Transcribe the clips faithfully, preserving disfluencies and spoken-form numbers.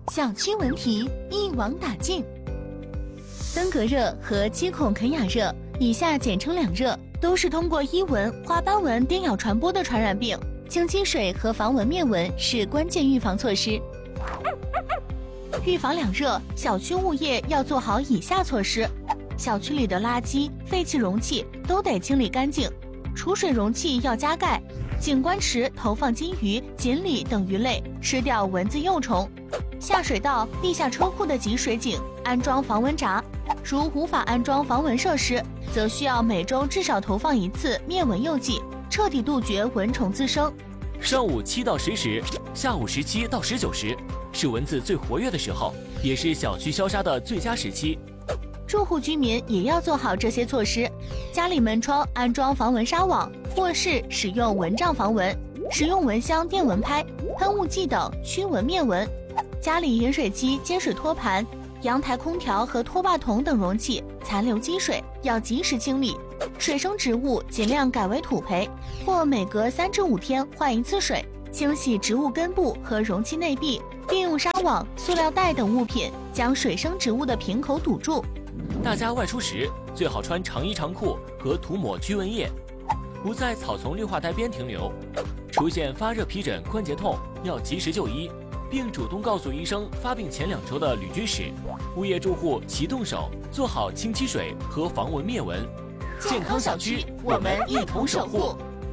小区文题一网打尽。登革热和基孔肯雅热，以下简称两热，都是通过伊蚊、花斑蚊叮咬传播的传染病。清积水和防蚊灭蚊是关键预防措施。预防两热，小区物业要做好以下措施：小区里的垃圾、废弃容器都得清理干净，储水容器要加盖，景观池投放金鱼、锦鲤等鱼类，吃掉蚊子幼虫。下水道、地下车库的集水井安装防蚊闸，如无法安装防蚊设施，则需要每周至少投放一次灭蚊诱剂，彻底杜绝蚊虫滋生。 上午七到十时，下午十七到十九时，是蚊子最活跃的时候，也是小区消杀的最佳时期。 住户居民也要做好这些措施，家里门窗安装防蚊纱网，卧室使用蚊帐防蚊，使用蚊香、电蚊拍、喷雾剂等驱蚊灭蚊。家里饮水机、接水托盘、阳台空调和拖把桶等容器残留积水要及时清理，水生植物尽量改为土培，或每隔三至五天换一次水，清洗植物根部和容器内壁，并用纱网、塑料袋等物品将水生植物的瓶口堵住。 大家外出时最好穿长衣长裤和涂抹驱蚊液，不在草丛绿化带边停留。出现发热、皮疹、关节痛要及时就医，并主动告诉医生发病前两周的旅居史。物业住户齐动手，做好清积水和防蚊灭蚊。健康小区，我们一同守护。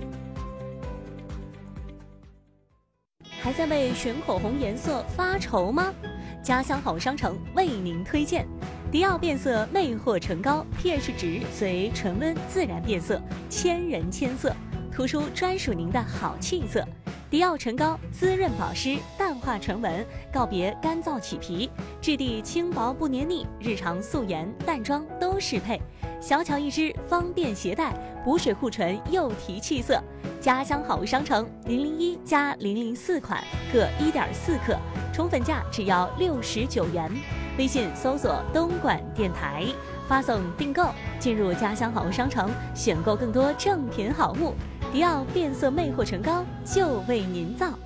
还在为选口红颜色发愁吗？家乡好商城为您推荐迪奥变色魅惑唇膏 ，pH 值随唇温自然变色，千人千色，突出专属您的好气色。迪奥唇膏滋润保湿，淡化唇纹，告别干燥起皮，质地轻薄不黏腻，日常素颜淡妆都适配。小巧一支，方便携带，补水护唇又提气色。家乡好商城零零一加零零四款各一点四克，宠粉价只要六十九元。微信搜索东莞电台，发送订购，进入家乡好商城，选购更多正品好物。迪奥变色魅惑唇膏就为您造。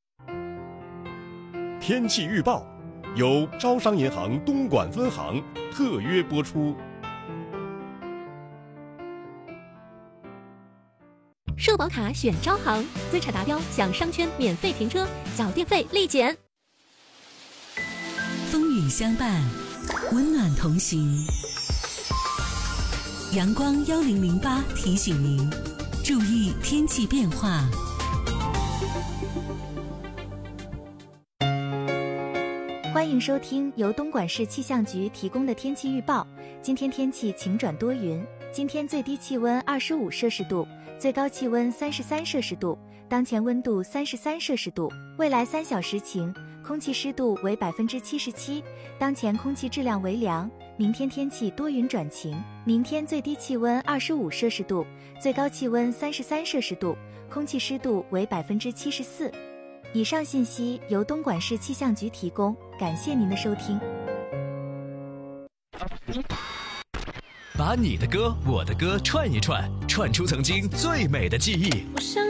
天气预报由招商银行东莞分行特约播出。 社保卡选招行，资产达标享商圈免费停车，缴电费立减。 风雨相伴，温暖同行。阳光幺零零八提醒您，注意天气变化。 欢迎收听由东莞市气象局提供的天气预报。今天天气晴转多云，今天最低气温二十五摄氏度，最高气温三十三摄氏度，当前温度三十三摄氏度。未来三小时晴，空气湿度为百分之七十七，当前空气质量为良。明天天气多云转晴，明天最低气温二十五摄氏度，最高气温三十三摄氏度，空气湿度为百分之七十四。以上信息由东莞市气象局提供，感谢您的收听。 把你的歌、我的歌串一串，串出曾经最美的记忆。